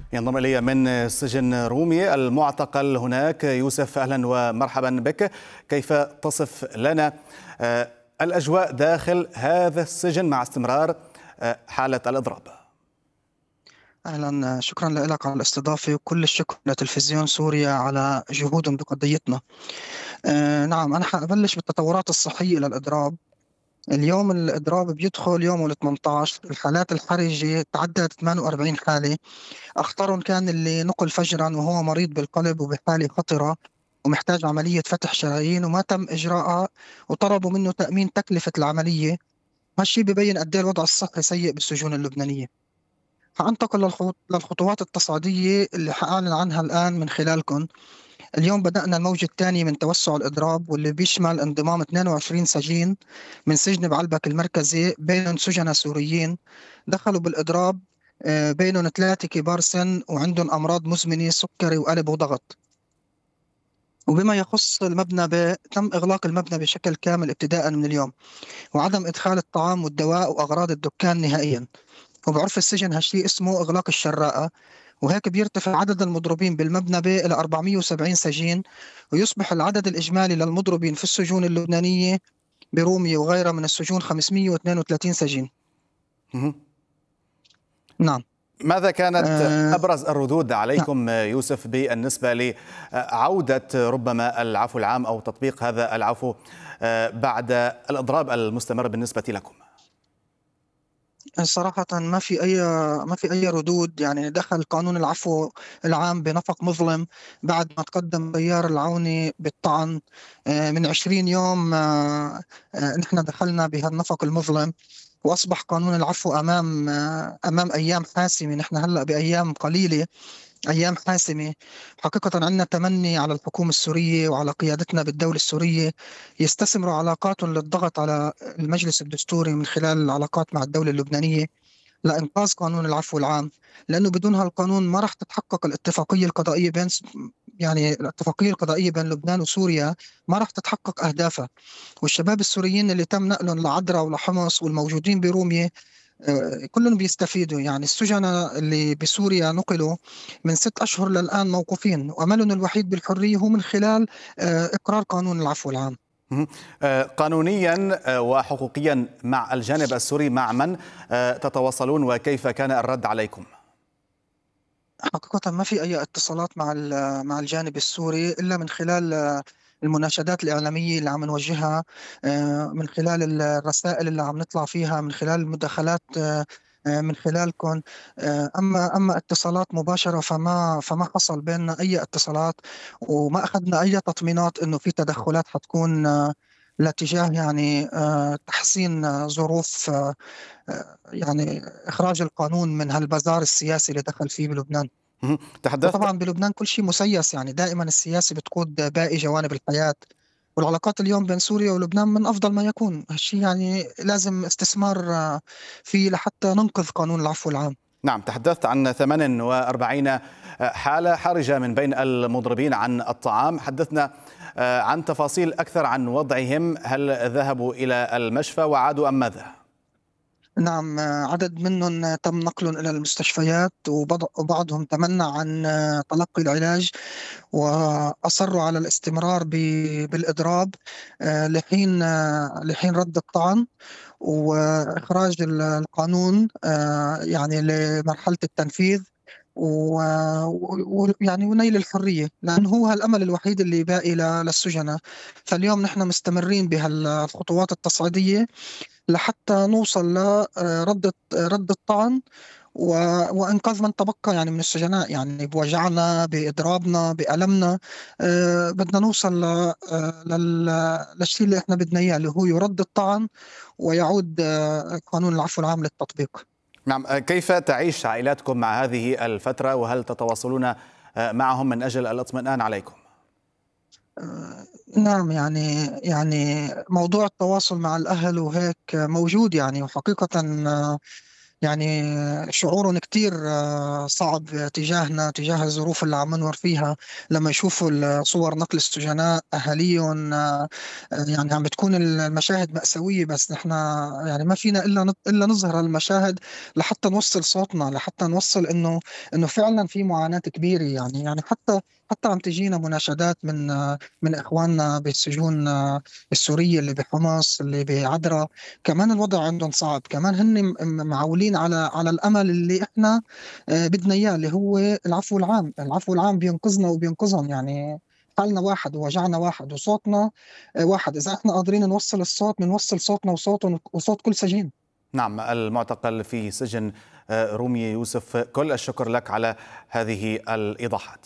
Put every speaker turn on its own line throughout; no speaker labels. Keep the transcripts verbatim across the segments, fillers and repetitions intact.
ينضم إلي من سجن رومية المعتقل هناك يوسف، أهلا ومرحبا بك. كيف تصف لنا الأجواء داخل هذا السجن مع استمرار حالة الإضراب؟
أهلا، شكرا لك على الاستضافة وكل الشكر لتلفزيون سوريا على جهودهم بقضيتنا. آه نعم، أنا حأبلش بالتطورات الصحية للإضراب. اليوم الإضراب بيدخل يوم ال ثمانية عشر، الحالات الحرجة تعدت ثمانية وأربعين حالة. أخطرهم كان اللي نقل فجرا وهو مريض بالقلب وبحالة خطرة ومحتاج عملية فتح شرايين وما تم إجراءها، وطلبوا منه تأمين تكلفة العملية. هالشي ببين قد ايه الوضع الصحي سيء بالسجون اللبنانية. حأنتقل للخطو- للخطوات التصعيدية اللي حأعلن عنها الآن من خلالكم. اليوم بدأنا الموج الثاني من توسع الإضراب، واللي بيشمل انضمام اثنين وعشرين سجين من سجن بعلبك المركزي، بينهم سجناء سوريين دخلوا بالإضراب. آه، بينهم ثلاثة كبار سن وعندهم أمراض مزمنة، سكري وقلب وضغط. وبما يخص المبنى ب... تم إغلاق المبنى بشكل كامل ابتداء من اليوم، وعدم إدخال الطعام والدواء وأغراض الدكان نهائيا. وبعرف السجن هالشيء اسمه إغلاق الشراءة. وهيك بيرتفع عدد المضروبين بالمبنى ب إلى أربعمئة وسبعين سجين، ويصبح العدد الإجمالي للمضروبين في السجون اللبنانية برومية وغيرها من السجون خمسمئة واثنين وثلاثين سجين. نعم.
ماذا كانت
آه
أبرز الردود
نعم.
عليكم يوسف بالنسبة لعودة ربما العفو العام أو تطبيق هذا العفو بعد الإضراب المستمر بالنسبة لكم؟
صراحة ما في أي ما في أي ردود. يعني دخل قانون العفو العام بنفق مظلم بعد ما تقدم تيار العوني بالطعن. آه، من عشرين يوم آه، آه، نحن دخلنا بهالنفق المظلم، وأصبح قانون العفو أمام آه، أمام أيام حاسمة. نحن هلأ بأيام قليلة، أيام حاسمة. حقيقة عندنا تمني على الحكومة السورية وعلى قيادتنا بالدولة السورية يستثمروا علاقاتهم للضغط على المجلس الدستوري من خلال العلاقات مع الدولة اللبنانية لإنقاذ قانون العفو العام. لأنه بدون هالقانون ما راح تتحقق الاتفاقية القضائية بين يعني الاتفاقية القضائية بين لبنان وسوريا، ما راح تتحقق أهدافها. والشباب السوريين اللي تم نقلهم لعدرا ولحمص والموجودين برومية آه، كلهم بيستفيدوا. يعني السجناء اللي بسوريا نقلوا من ست أشهر للآن موقوفين، وأملهم الوحيد بالحرية هو من خلال آه، إقرار قانون العفو العام.
قانونيا وحقوقيا مع الجانب السوري مع من تتواصلون وكيف كان الرد عليكم؟
حقيقة ما في أي اتصالات مع مع الجانب السوري إلا من خلال المناشدات الإعلامية اللي عم نوجهها، من خلال الرسائل اللي عم نطلع فيها، من خلال المداخلات من خلالكم. أما أما اتصالات مباشرة فما فما حصل بيننا أي اتصالات، وما أخذنا أي تطمينات إنه في تدخلات حتكون لاتجاه يعني تحسين ظروف يعني إخراج القانون من هالبزار السياسي اللي دخل فيه بلبنان.
تحدثت
وطبعا بلبنان كل شيء مسيس، يعني دائما السياسة بتقود باقي جوانب الحياة. والعلاقات اليوم بين سوريا ولبنان من أفضل ما يكون. هالشيء يعني لازم استثمار فيه لحتى ننقذ قانون العفو العام.
نعم، تحدثت عن ثمانية وأربعين حالة حرجة من بين المضربين عن الطعام. حدثنا عن تفاصيل أكثر عن وضعهم، هل ذهبوا إلى المشفى وعادوا أم ماذا؟
نعم، عدد منهم تم نقلهم إلى المستشفيات، وبعضهم تمنع عن تلقي العلاج وأصروا على الاستمرار بالإضراب لحين لحين رد الطعن وإخراج القانون يعني لمرحلة التنفيذ، ويعني ونيل الحرية، لأنه هو هالأمل الوحيد اللي باقي للسجناء. فاليوم نحن مستمرين بهالخطوات التصعيدية لحتى نوصل لرد رد الطعن وإنقاذ من تبقى يعني من السجناء. يعني بوجعنا، بإضرابنا، بألمنا، أه بدنا نوصل أه للشيء اللي احنا بدنا إياه، اللي هو يرد الطعن ويعود أه قانون العفو العام للتطبيق.
نعم، كيف تعيش عائلاتكم مع هذه الفترة، وهل تتواصلون معهم من أجل الاطمئنان عليكم؟
نعم، يعني يعني موضوع التواصل مع الأهل وهيك موجود يعني. وحقيقة يعني شعورهم كتير آه، صعب تجاهنا، تجاه الظروف اللي عم نمر فيها. لما يشوفوا صور نقل السجناء أهاليهم، آه، آه، يعني عم بتكون المشاهد مأساوية. بس نحن يعني ما فينا إلا نط- إلا نظهر المشاهد لحتى نوصل صوتنا، لحتى نوصل إنه إنه فعلا في معاناة كبيرة. يعني يعني حتى حتى عم تجينا مناشدات من آه، من إخواننا بالسجون آه، السورية، اللي بحمص، اللي بعدرا. كمان الوضع عندهم صعب، كمان هن م- م- معولين على على الامل اللي احنا آه، بدنا اياه، اللي هو العفو العام. العفو العام بينقذنا وبينقذهم. يعني حالنا واحد ووجعنا واحد وصوتنا آه، واحد. اذا احنا قادرين نوصل الصوت، بنوصل صوتنا وصوتهم وصوت كل سجين.
نعم، المعتقل في سجن آه، رومية يوسف، كل الشكر لك على هذه الإيضاحات.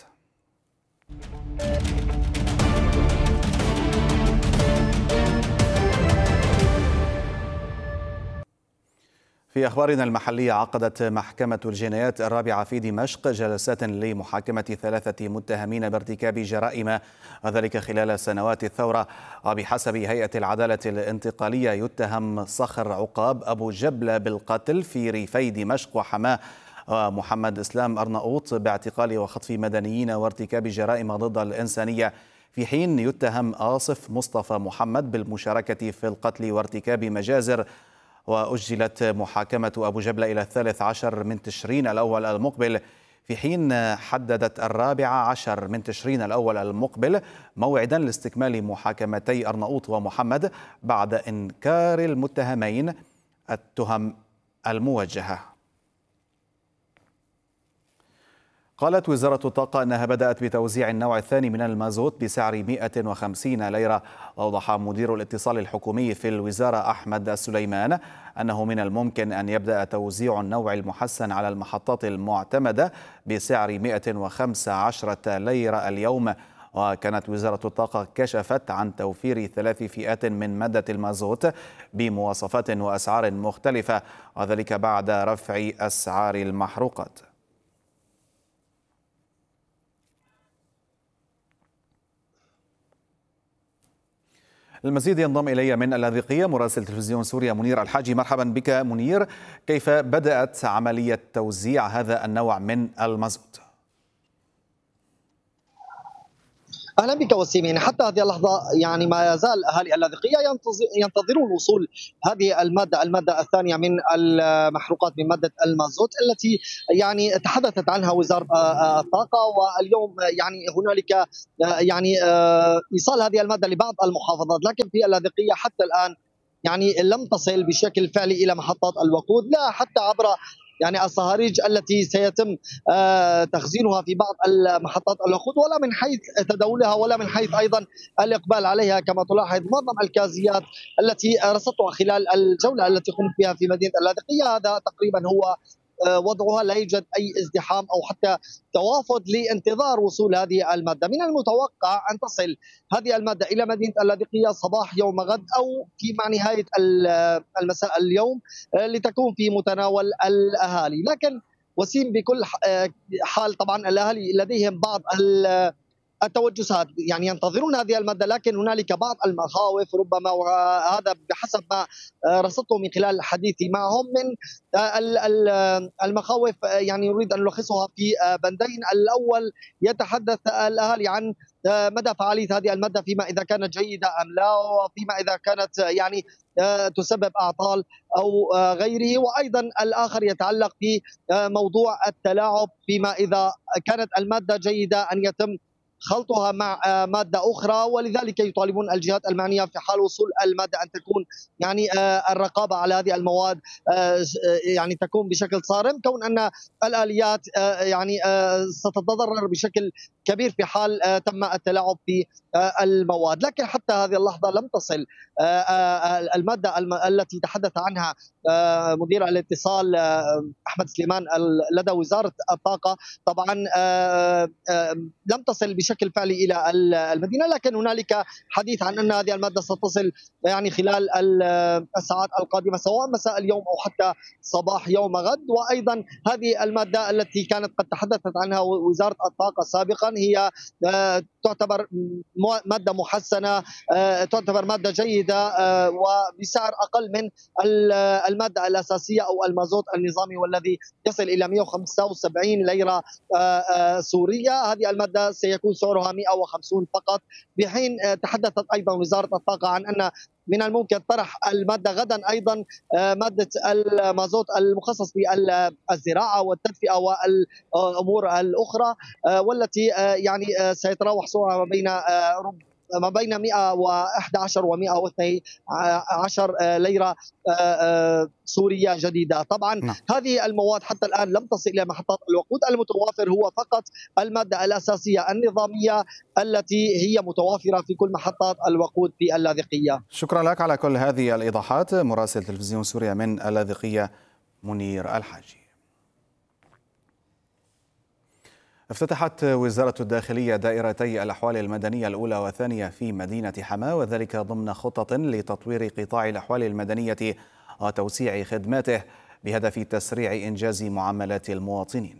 في أخبارنا المحلية، عقدت محكمة الجنايات الرابعة في دمشق جلسات لمحاكمة ثلاثة متهمين بارتكاب جرائم، وذلك خلال سنوات الثورة. وبحسب هيئة العدالة الانتقالية، يتهم صخر عقاب أبو جبلة بالقتل في ريفي دمشق وحماه، ومحمد إسلام أرناؤوط باعتقال وخطف مدنيين وارتكاب جرائم ضد الإنسانية، في حين يتهم آصف مصطفى محمد بالمشاركة في القتل وارتكاب مجازر. وأجلت محاكمة أبو جبلة إلى الثالث عشر من تشرين الأول المقبل، في حين حددت الرابع عشر من تشرين الأول المقبل موعدا لاستكمال محاكمتي أرناؤوط ومحمد بعد إنكار المتهمين التهم الموجهة. قالت وزارة الطاقة أنها بدأت بتوزيع النوع الثاني من المازوت بسعر مئة وخمسين ليرة. أوضح مدير الاتصال الحكومي في الوزارة أحمد السليمان أنه من الممكن أن يبدأ توزيع النوع المحسن على المحطات المعتمدة بسعر مئة وخمسة عشر ليرة اليوم. وكانت وزارة الطاقة كشفت عن توفير ثلاث فئات من مادة المازوت بمواصفات وأسعار مختلفة، وذلك بعد رفع أسعار المحروقات. المزيد ينضم إلي من اللاذقية مراسل تلفزيون سوريا منير الحاجي. مرحبا بك منير، كيف بدأت عملية توزيع هذا النوع من المازوت؟
اهلا بك وسيم. يعني حتى هذه اللحظه يعني ما يزال اهالي اللاذقيه ينتظرون وصول هذه الماده الماده الثانيه من المحروقات من ماده المازوت التي يعني تحدثت عنها وزاره الطاقه. واليوم يعني هنالك يعني ايصال هذه الماده لبعض المحافظات، لكن في اللاذقيه حتى الان يعني لم تصل بشكل فعلي الى محطات الوقود، لا حتى عبر يعني الصهاريج التي سيتم تخزينها في بعض المحطات الوقود، ولا من حيث تداولها ولا من حيث ايضا الاقبال عليها. كما تلاحظ معظم الكازيات التي رصدتها خلال الجوله التي قمت بها في مدينه اللاذقيه، هذا تقريبا هو وضعها، لا يوجد اي ازدحام او حتى توافد لانتظار وصول هذه الماده. من المتوقع ان تصل هذه الماده الى مدينه اللاذقيه صباح يوم غد او في مع نهايه المساء اليوم، لتكون في متناول الاهالي. لكن وسيم بكل حال طبعا الاهالي لديهم بعض التوجسات، يعني ينتظرون هذه الماده، لكن هنالك بعض المخاوف ربما، وهذا بحسب ما رصدته من خلال حديثي معهم من المخاوف. يعني نريد ان نلخصها في بندين. الاول يتحدث الاهالي عن مدى فعاليه هذه الماده فيما اذا كانت جيده ام لا، وفيما اذا كانت يعني تسبب اعطال او غيره. وايضا الاخر يتعلق في موضوع التلاعب فيما اذا كانت الماده جيده ان يتم خلطها مع ماده اخرى، ولذلك يطالبون الجهات المعنيه في حال وصول الماده ان تكون يعني الرقابه على هذه المواد يعني تكون بشكل صارم، كون ان الاليات يعني ستتضرر بشكل كبير في حال تم التلاعب في المواد. لكن حتى هذه اللحظه لم تصل الماده التي تحدث عنها مدير الاتصال احمد سليمان لدى وزاره الطاقه. طبعا لم تصل بشكل فعلي الى المدينه، لكن هنالك حديث عن ان هذه الماده ستصل يعني خلال الساعات القادمه سواء مساء اليوم او حتى صباح يوم غد. وايضا هذه الماده التي كانت قد تحدثت عنها وزاره الطاقه سابقا هي تعتبر مادة محسنة، تعتبر مادة جيدة وبسعر أقل من المادة الأساسية أو المازوت النظامي والذي يصل إلى مئة وخمسة وسبعين ليرة سورية. هذه المادة سيكون سعرها مئة وخمسين فقط، بحين تحدثت أيضا وزارة الطاقة عن أن من الممكن طرح المادة غدا أيضا مادة المازوت المخصص بالزراعة والتدفئة والأمور الأخرى، والتي يعني سيتراوح سعرها ما بين ما بين مئة وإحدى عشر و مئة واثني عشر ليرة سورية جديدة. طبعا
نعم.
هذه المواد حتى الآن لم تصل إلى محطات الوقود، المتوافر هو فقط المادة الأساسية النظامية التي هي متوافرة في كل محطات الوقود في اللاذقية.
شكرا لك على كل هذه الإيضاحات، مراسل تلفزيون سوريا من اللاذقية منير الحاجي. افتتحت وزارة الداخلية دائرتي الأحوال المدنية الأولى والثانية في مدينة حماة، وذلك ضمن خطط لتطوير قطاع الأحوال المدنية وتوسيع خدماته بهدف تسريع إنجاز معاملات المواطنين.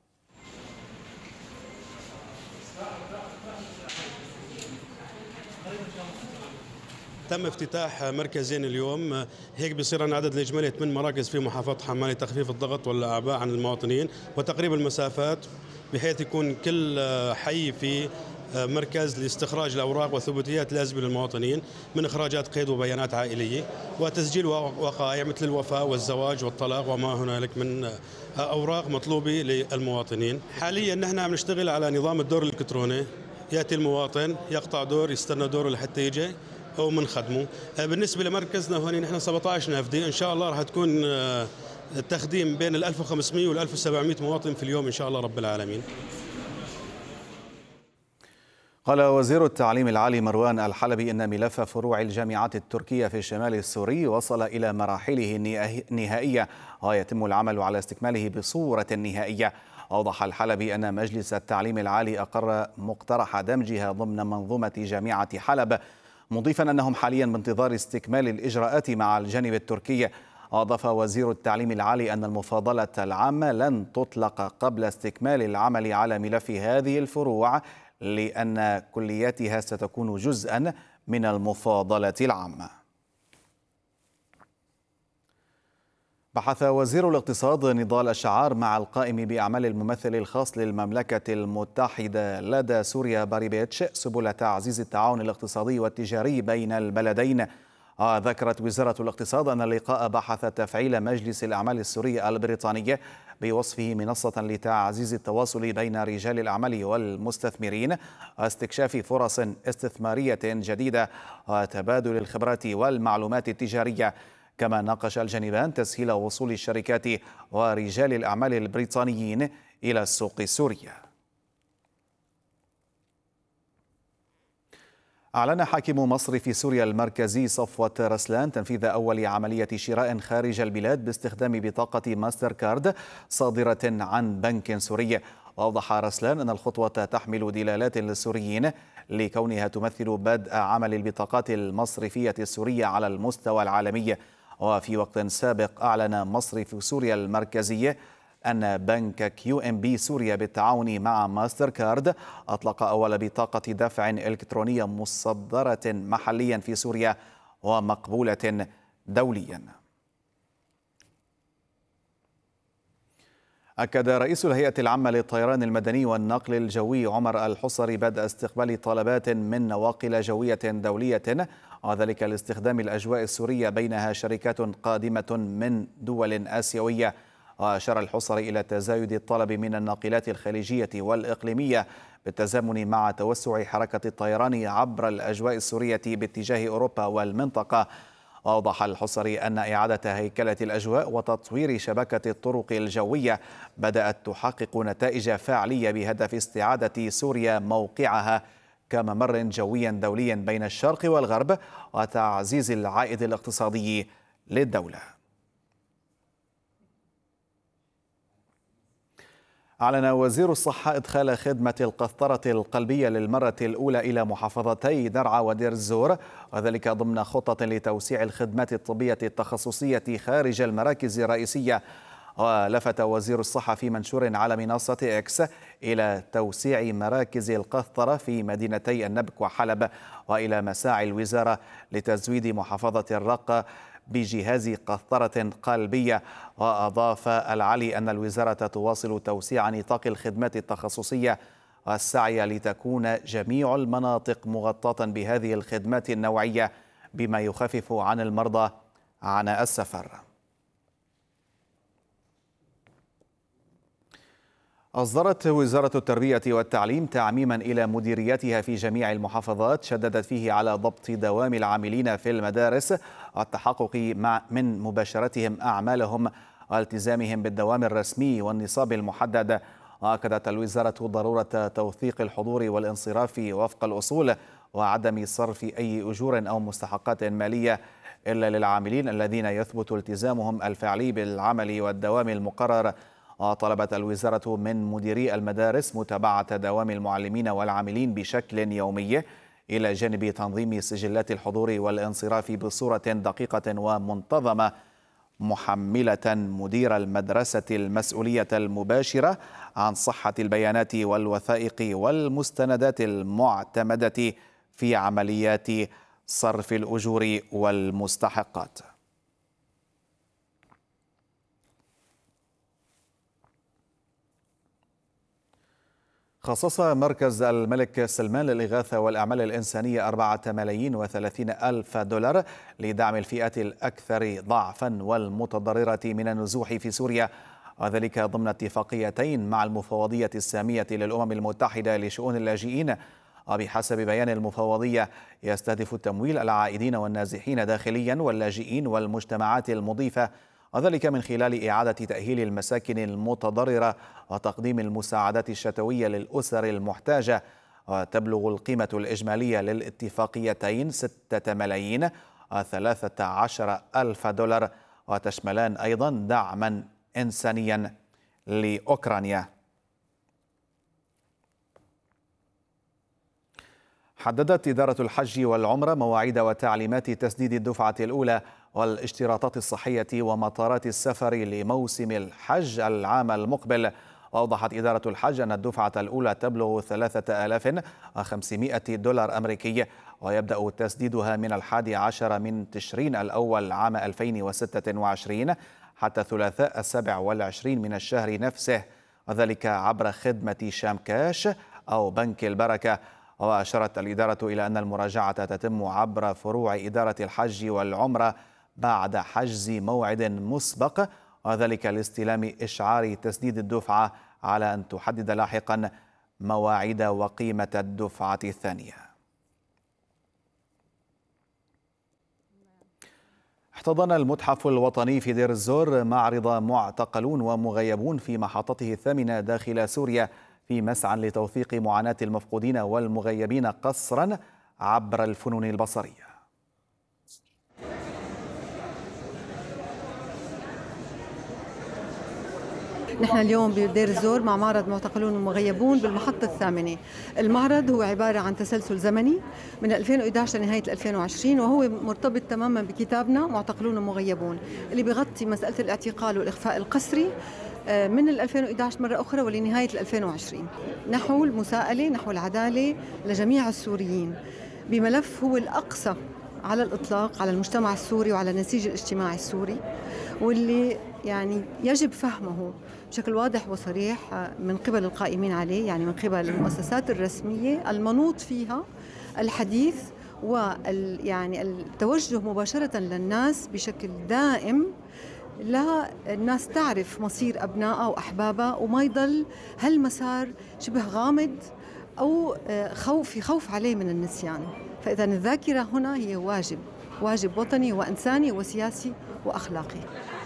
تم افتتاح مركزين اليوم، هيك بيصير عندنا عدد الإجمالي ثمان مراكز في محافظة حماة لتخفيف الضغط والأعباء عن المواطنين وتقريب المسافات، بحيث يكون كل حي في مركز لاستخراج الأوراق والثبوتيات اللازمة للمواطنين من إخراجات قيد وبيانات عائلية وتسجيل وقائع مثل الوفاة والزواج والطلاق وما هنالك من أوراق مطلوبة للمواطنين. حاليا نحن عم نشتغل على نظام الدور الإلكتروني، يأتي المواطن يقطع دور يستنى دوره لحتى يجي أو من خدمه. بالنسبة لمركزنا هون نحن سبعة عشر نافذة، إن شاء الله راح تكون التخديم بين ال ألف وخمسمئة وال ألف وسبعمئة مواطن في اليوم إن شاء الله رب العالمين.
قال وزير التعليم العالي مروان الحلبي إن ملف فروع الجامعات التركية في الشمال السوري وصل إلى مراحله النهائية ويتم العمل على استكماله بصورة نهائية. أوضح الحلبي أن مجلس التعليم العالي أقر مقترح دمجها ضمن منظومة جامعة حلب، مضيفا أنهم حاليا بانتظار استكمال الإجراءات مع الجانب التركي. أضاف وزير التعليم العالي أن المفاضلة العامة لن تطلق قبل استكمال العمل على ملف هذه الفروع، لأن كلياتها ستكون جزءا من المفاضلة العامة. بحث وزير الاقتصاد نضال الشعار مع القائم بأعمال الممثل الخاص للمملكة المتحدة لدى سوريا باريبيتش سبل تعزيز التعاون الاقتصادي والتجاري بين البلدين. ذكرت وزارة الاقتصاد أن اللقاء بحث تفعيل مجلس الأعمال السوري البريطاني بوصفه منصة لتعزيز التواصل بين رجال الأعمال والمستثمرين واستكشاف فرص استثمارية جديدة وتبادل الخبرات والمعلومات التجارية. كما ناقش الجانبان تسهيل وصول الشركات ورجال الأعمال البريطانيين إلى السوق السورية. أعلن حاكم مصرف سوريا المركزي صفوة رسلان تنفيذ أول عملية شراء خارج البلاد باستخدام بطاقة ماستر كارد صادرة عن بنك سوري. وأوضح رسلان أن الخطوة تحمل دلالات للسوريين لكونها تمثل بدء عمل البطاقات المصرفية السورية على المستوى العالمي. وفي وقت سابق أعلن مصرف سوريا المركزي أن بنك كيو إم بي سوريا بالتعاون مع ماستر كارد أطلق أول بطاقة دفع إلكترونية مصدرة محليا في سوريا ومقبولة دوليا. أكد رئيس الهيئة العامة للطيران المدني والنقل الجوي عمر الحصري بدء استقبال طلبات من نواقل جوية دولية، وذلك لاستخدام الأجواء السورية بينها شركات قادمة من دول آسيوية. وأشار الحصري إلى تزايد الطلب من الناقلات الخليجية والإقليمية بالتزامن مع توسع حركة الطيران عبر الأجواء السورية باتجاه أوروبا والمنطقة. وأوضح الحصري أن إعادة هيكلة الأجواء وتطوير شبكة الطرق الجوية بدأت تحقق نتائج فعلية بهدف استعادة سوريا موقعها كممر جوي دولي بين الشرق والغرب وتعزيز العائد الاقتصادي للدولة. أعلن وزير الصحة إدخال خدمة القسطرة القلبية للمرة الأولى إلى محافظتي درعا ودير الزور، وذلك ضمن خطة لتوسيع الخدمات الطبية التخصصية خارج المراكز الرئيسية. ولفت وزير الصحة في منشور على منصة إكس إلى توسيع مراكز القسطرة في مدينتي النبك وحلب، وإلى مساعي الوزارة لتزويد محافظة الرقة بجهاز قسطرة قلبية. وأضاف العلي أن الوزارة تواصل توسيع نطاق الخدمات التخصصية والسعي لتكون جميع المناطق مغطاة بهذه الخدمات النوعية، بما يخفف عن المرضى عناء السفر. أصدرت وزارة التربية والتعليم تعميما إلى مديرياتها في جميع المحافظات شددت فيه على ضبط دوام العاملين في المدارس والتحقق من مباشرتهم أعمالهم والتزامهم بالدوام الرسمي والنصاب المحدد. وأكدت الوزارة ضرورة توثيق الحضور والانصراف وفق الأصول وعدم صرف أي أجور أو مستحقات مالية إلا للعاملين الذين يثبت التزامهم الفعلي بالعمل والدوام المقرر. وطلبت الوزارة من مديري المدارس متابعة دوام المعلمين والعاملين بشكل يومي، إلى جانب تنظيم سجلات الحضور والانصراف بصورة دقيقة ومنتظمة، محملة مدير المدرسة المسؤولية المباشرة عن صحة البيانات والوثائق والمستندات المعتمدة في عمليات صرف الأجور والمستحقات. خصص مركز الملك سلمان للإغاثة والأعمال الإنسانية أربعة ملايين وثلاثين ألف دولار لدعم الفئات الأكثر ضعفا والمتضررة من النزوح في سوريا، وذلك ضمن اتفاقيتين مع المفوضية السامية للأمم المتحدة لشؤون اللاجئين. وبحسب بيان المفوضية يستهدف التمويل العائدين والنازحين داخليا واللاجئين والمجتمعات المضيفة، وذلك من خلال إعادة تأهيل المساكن المتضررة وتقديم المساعدات الشتوية للأسر المحتاجة. وتبلغ القيمة الإجمالية للاتفاقيتين ستة ملايين وثلاثة عشر ألف دولار، وتشملان أيضا دعما إنسانيا لأوكرانيا. حددت إدارة الحج والعمرة مواعيد وتعليمات تسديد الدفعة الأولى والاشتراطات الصحية ومطارات السفر لموسم الحج العام المقبل. وأوضحت إدارة الحج أن الدفعة الأولى تبلغ ثلاثة آلاف وخمسمائة دولار أمريكي، ويبدأ تسديدها من الحادي عشر من تشرين الأول عام ألفين وستة وعشرين حتى ثلاثاء السابع والعشرين من الشهر نفسه، وذلك عبر خدمة شامكاش أو بنك البركة. وأشارت الإدارة إلى أن المراجعة تتم عبر فروع إدارة الحج والعمرة بعد حجز موعد مسبق، وذلك لاستلام إشعار تسديد الدفعة، على أن تحدد لاحقا مواعيد وقيمة الدفعة الثانية. احتضن المتحف الوطني في دير الزور معرض معتقلون ومغيبون في محطته الثامنة داخل سوريا، في مسعى لتوثيق معاناة المفقودين والمغيبين قصرا عبر الفنون البصرية.
نحن اليوم بدير الزور مع معرض معتقلون ومغيبون بالمحطة الثامنة. المعرض هو عبارة عن تسلسل زمني من ألفين وإحدى عشر لنهاية ألفين وعشرين، وهو مرتبط تماما بكتابنا معتقلون ومغيبون، اللي بيغطي مسألة الاعتقال والإخفاء القسري من ألفين وإحدى عشر مرة أخرى ولنهاية ألفين وعشرين، نحو المساءلة، نحو العدالة لجميع السوريين، بملف هو الأقصى على الإطلاق على المجتمع السوري وعلى النسيج الاجتماعي السوري، واللي يعني يجب فهمه بشكل واضح وصريح من قبل القائمين عليه، يعني من قبل المؤسسات الرسمية المنوط فيها الحديث وال يعني التوجه مباشرة للناس بشكل دائم، لا الناس تعرف مصير أبنائها وأحبابها، وما يضل هالمسار شبه غامض أو خوف في خوف عليه من النسيان. فإذا الذاكرة هنا هي واجب واجب وطني وإنساني وسياسي وأخلاقي.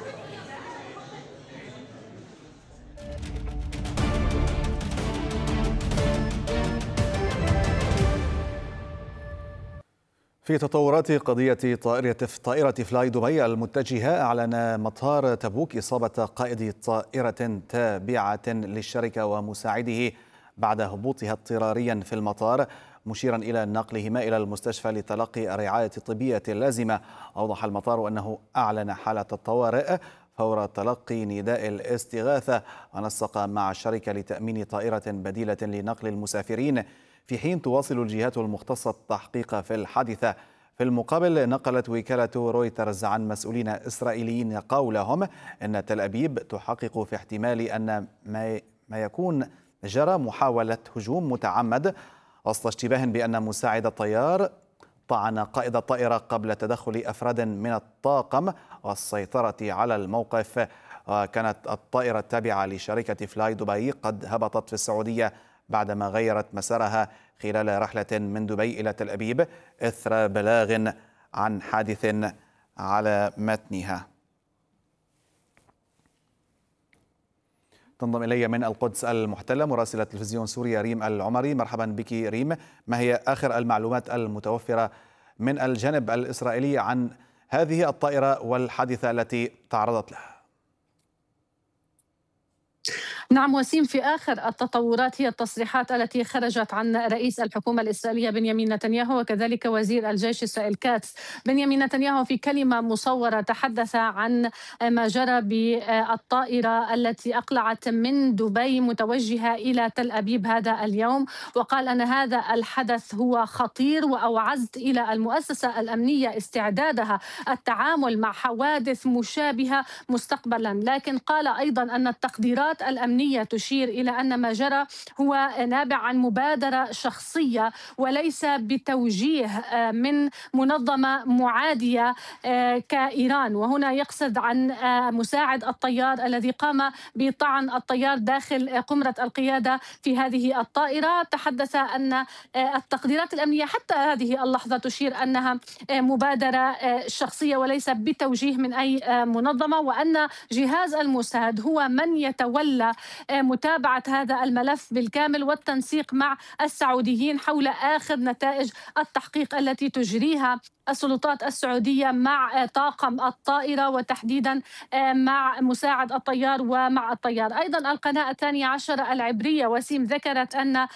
في تطورات قضية طائرة طائرة فلاي دبي المتجهة، أعلن مطار تبوك إصابة قائد طائرة تابعة للشركة ومساعده بعد هبوطها اضطراريا في المطار، مشيرا إلى نقلهما إلى المستشفى لتلقي الرعاية الطبية اللازمة. أوضح المطار أنه أعلن حالة الطوارئ فور تلقي نداء الاستغاثة، ونسق مع الشركة لتأمين طائرة بديلة لنقل المسافرين، في حين تواصل الجهات المختصة التحقيق في الحادثة. في المقابل، نقلت وكالة رويترز عن مسؤولين إسرائيليين قولهم أن تل أبيب تحقق في احتمال أن ما يكون جرى محاولة هجوم متعمد، وسط اشتباه بأن مساعد الطيار طعن قائد الطائرة قبل تدخل أفراد من الطاقم والسيطرة على الموقف. وكانت الطائرة التابعة لشركة فلاي دبي قد هبطت في السعودية بعدما غيرت مسارها خلال رحلة من دبي إلى تل أبيب إثر بلاغ عن حادث على متنها. تنضم إلي من القدس المحتلة مراسلة تلفزيون سوريا ريم العمري. مرحبا بك ريم، ما هي آخر المعلومات المتوفرة من الجانب الإسرائيلي عن هذه الطائرة والحادثة التي تعرضت لها؟
نعم وسيم، في آخر التطورات هي التصريحات التي خرجت عن رئيس الحكومة الإسرائيلية بنيامين نتنياهو وكذلك وزير الجيش إسرائيل كاتس. بنيامين نتنياهو في كلمة مصورة تحدث عن ما جرى بالطائرة التي أقلعت من دبي متوجهة إلى تل أبيب هذا اليوم، وقال أن هذا الحدث هو خطير، وأوعزت إلى المؤسسة الأمنية استعدادها التعامل مع حوادث مشابهة مستقبلا. لكن قال أيضا أن التقديرات الأمنية تشير إلى أن ما جرى هو نابع عن مبادرة شخصية وليس بتوجيه من منظمة معادية كإيران، وهنا يقصد عن مساعد الطيار الذي قام بطعن الطيار داخل قمرة القيادة في هذه الطائرة. تحدث أن التقديرات الأمنية حتى هذه اللحظة تشير أنها مبادرة شخصية وليس بتوجيه من أي منظمة، وأن جهاز الموساد هو من يتولى متابعة هذا الملف بالكامل والتنسيق مع السعوديين حول آخر نتائج التحقيق التي تجريها السلطات السعودية مع طاقم الطائرة وتحديدا مع مساعد الطيار ومع الطيار. أيضا القناة الثانية عشر العبرية وسيم ذكرت أن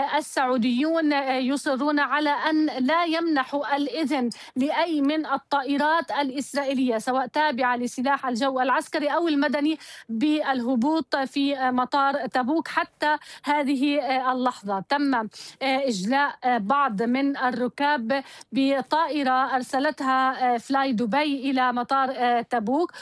السعوديون يصرون على أن لا يمنحوا الإذن لأي من الطائرات الإسرائيلية سواء تابعة لسلاح الجو العسكري أو المدني بالهبوط في مطار تبوك. حتى هذه اللحظة تم إجلاء بعض من الركاب بطائرة أرسلتها فلاي دبي إلى مطار تبوك،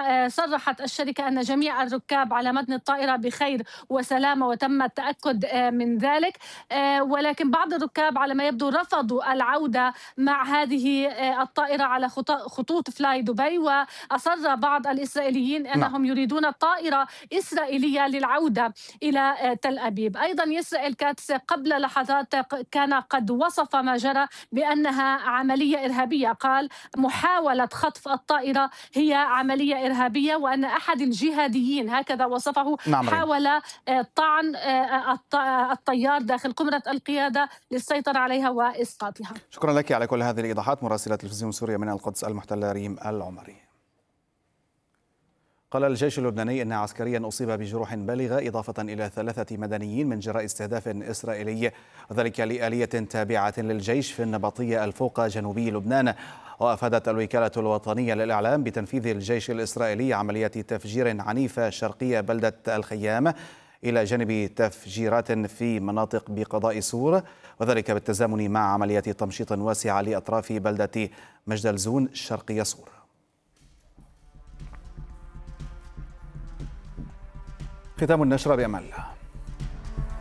وصرحت الشركة أن جميع الركاب على متن الطائرة بخير وسلامة وتم التأكد من ذلك. ولكن بعض الركاب على ما يبدو رفضوا العودة مع هذه الطائرة على خطوط فلاي دبي، وأصر بعض الإسرائيليين أنهم يريدون طائرة إسرائيلية للعودة إلى تل أبيب. أيضا إسرائيل كاتس قبل لحظات كان قد وصف ما جرى بأنها عملية إرهابية، قال محاولة خطف الطائرة هي عملية إرهابية، وأن أحد الجهاديين هكذا وصفه
نعم
حاول طعن الطيار داخل قمرة القيادة للسيطرة عليها وإسقاطها.
شكرا لك على كل هذه الإيضاحات مراسلة تلفزيون سوريا من القدس المحتلة ريم العمري. قال الجيش اللبناني أن عسكريا أصيب بجروح بالغة إضافة إلى ثلاثة مدنيين من جراء استهداف إسرائيلي، وذلك لآلية تابعة للجيش في النبطية الفوق جنوبي لبنان. وأفادت الوكالة الوطنية للإعلام بتنفيذ الجيش الإسرائيلي عملية تفجير عنيفة شرقية بلدة الخيام، إلى جانب تفجيرات في مناطق بقضاء سور، وذلك بالتزامن مع عملية تمشيط واسعة لأطراف بلدة مجدلزون شرقي سور. ختام النشرة بأمان الله.